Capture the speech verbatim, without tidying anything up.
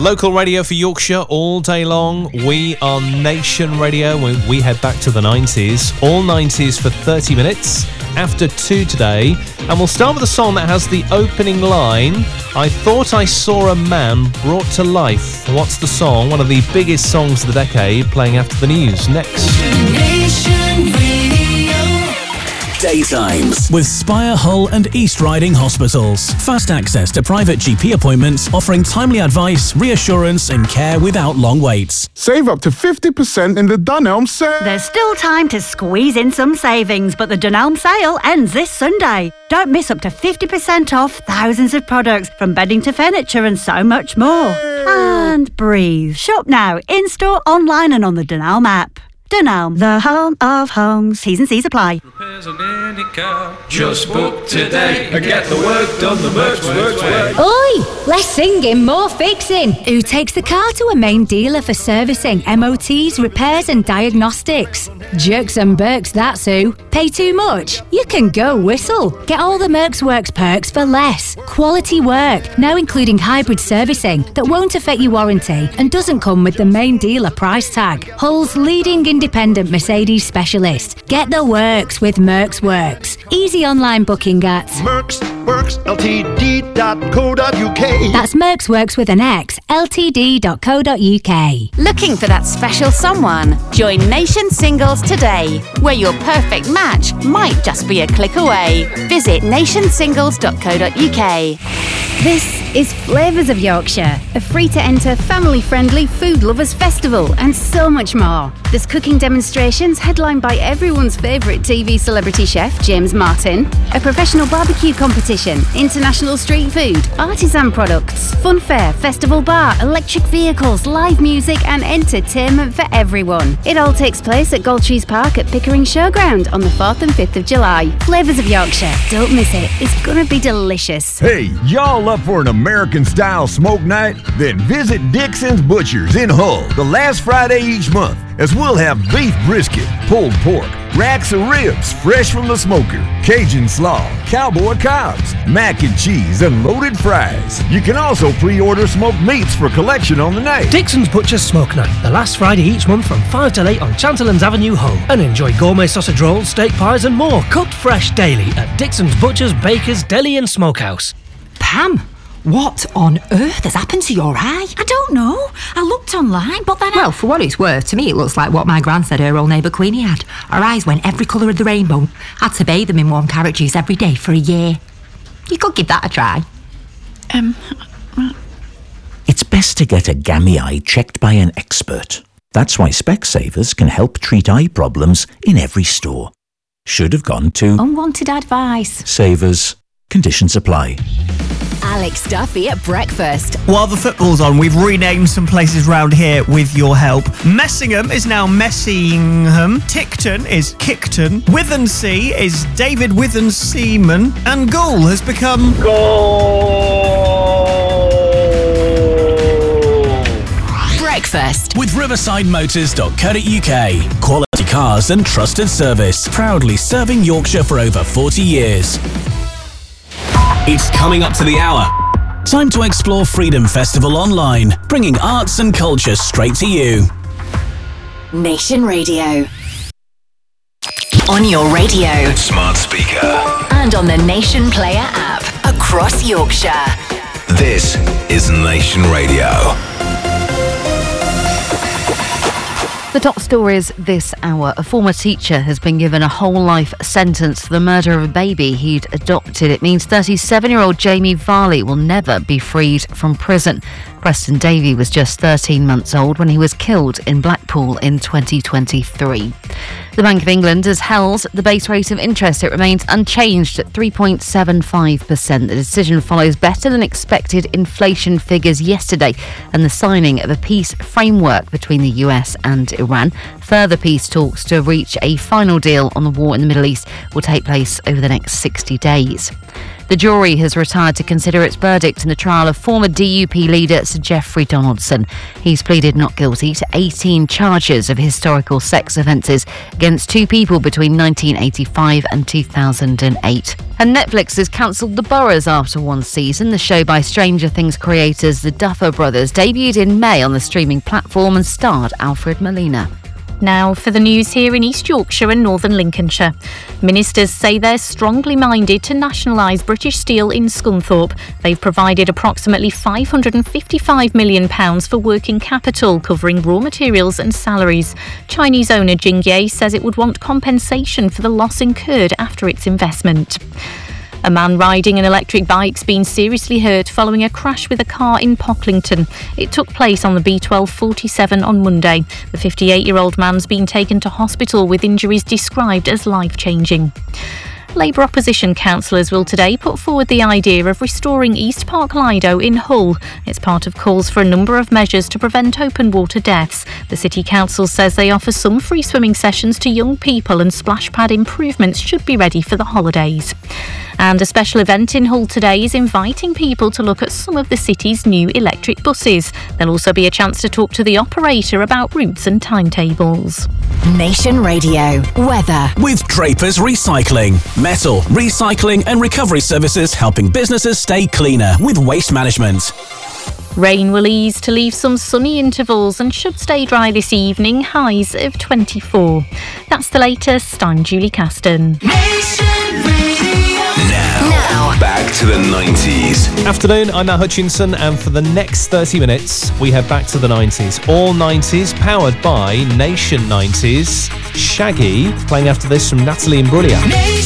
Local radio for Yorkshire all day long. We are Nation Radio. We, we head back to the nineties. All nineties for thirty minutes after two today. And we'll start with a song that has the opening line, I thought I saw a man brought to life. What's the song? One of the biggest songs of the decade, playing after the news. Next. Nation Radio. Daytimes with Spire, Hull and East Riding Hospitals. Fast access to private G P appointments, offering timely advice, reassurance and care without long waits. Save up to fifty percent in the Dunelm sale. There's still time to squeeze in some savings, but the Dunelm sale ends this Sunday. Don't miss up to fifty percent off thousands of products, from bedding to furniture and so much more. And breathe. Shop now, in-store, online and on the Dunelm app. Dunelm, the home of homes. T's and C's apply. Repairs on any car. Just book today and get the work done the Mercs Works way. Oi! Less singing, more fixing. Who takes the car to a main dealer for servicing, M O Ts, repairs and diagnostics? Jerks and Berks, that's who. Pay too much? You can go whistle. Get all the Mercs Works perks for less. Quality work, now including hybrid servicing that won't affect your warranty and doesn't come with the main dealer price tag. Hull's leading independent Mercedes specialist. Get the works with Mercs Works. Easy online booking at Mercs Works L T D dot co dot U K. That's Mercs Works with an X, L T D dot co dot U K. Looking for that special someone? Join Nation Singles today, where your perfect match might just be a click away. Visit nation singles dot co dot U K. This is Flavours of Yorkshire, a free-to-enter, family-friendly food lovers festival, and so much more. There's cooking demonstrations headlined by everyone's favourite T V celebrity chef, James Martin, a professional barbecue competition, international street food, artisan products, fun fair, festival bar, electric vehicles, live music and entertainment for everyone. It all takes place at Goldtrees Park at Pickering Showground on the fourth and fifth of July. Flavours of Yorkshire, don't miss it. It's gonna be delicious. Hey, y'all up for an American-style smoke night? Then visit Dixon's Butchers in Hull the last Friday each month, as we'll have beef brisket, pulled pork, racks of ribs fresh from the smoker, Cajun slaw, cowboy cobs, mac and cheese, and loaded fries. You can also pre-order smoked meats for collection on the night. Dixon's Butchers Smoke Night, the last Friday each month from five till eight on Chanterlands Avenue, Hull. And enjoy gourmet sausage rolls, steak pies and more, cooked fresh daily at Dixon's Butchers, Bakers, Deli and Smokehouse. Pam, what on earth has happened to your eye? I don't know. I looked online, but then I... Well, for what it's worth, to me it looks like what my gran said her old neighbour Queenie had. Her eyes went every colour of the rainbow. Had to bathe them in warm carrot juice every day for a year. You could give that a try. Um... It's best to get a gammy eye checked by an expert. That's why Specsavers can help treat eye problems in every store. Should have gone to... Unwanted advice. Savers. Conditions apply. Alex Duffy at breakfast. While the football's on, we've renamed some places round here with your help. Messingham is now Messingham. Tickton is Kickton. Withensea is David Withenseaman. And Goal has become... Goal! Breakfast with riverside motors dot co dot U K. Quality cars and trusted service. Proudly serving Yorkshire for over forty years. It's coming up to the hour. Time to explore Freedom Festival online, bringing arts and culture straight to you. Nation Radio. On your radio. Smart speaker. And on the Nation Player app. Across Yorkshire. This is Nation Radio. The top stories this hour. A former teacher has been given a whole life sentence for the murder of a baby he'd adopted. It means thirty-seven-year-old Jamie Varley will never be freed from prison. Preston Davey was just thirteen months old when he was killed in Blackpool in twenty twenty-three. The Bank of England has held the base rate of interest. It remains unchanged at three point seven five percent. The decision follows better than expected inflation figures yesterday and the signing of a peace framework between the U S and Iran. Further peace talks to reach a final deal on the war in the Middle East will take place over the next sixty days. The jury has retired to consider its verdict in the trial of former D U P leader Sir Geoffrey Donaldson. He's pleaded not guilty to eighteen charges of historical sex offences against two people between nineteen eighty-five and two thousand eight. And Netflix has cancelled The Boroughs after one season. The show by Stranger Things creators the Duffer Brothers debuted in May on the streaming platform and starred Alfred Molina. Now for the news here in East Yorkshire and Northern Lincolnshire. Ministers say they're strongly minded to nationalise British Steel in Scunthorpe. They've provided approximately five hundred fifty-five million pounds for working capital, covering raw materials and salaries. Chinese owner Jingye says it would want compensation for the loss incurred after its investment. A man riding an electric bike's been seriously hurt following a crash with a car in Pocklington. It took place on the B twelve forty-seven on Monday. The fifty-eight-year-old man's been taken to hospital with injuries described as life-changing. Labour opposition councillors will today put forward the idea of restoring East Park Lido in Hull. It's part of calls for a number of measures to prevent open water deaths. The City Council says they offer some free swimming sessions to young people and splash pad improvements should be ready for the holidays. And a special event in Hull today is inviting people to look at some of the city's new electric buses. There'll also be a chance to talk to the operator about routes and timetables. Nation Radio weather with Draper's Recycling. Metal, recycling and recovery services helping businesses stay cleaner with waste management. Rain will ease to leave some sunny intervals and should stay dry this evening, highs of twenty-four. That's the latest. I'm Julie Caston. Now, back to the nineties. Afternoon, I'm Matt Hutchinson, and for the next thirty minutes, we head back to the nineties. All nineties, powered by Nation nineties. Shaggy, playing after this from Natalie Imbruglia.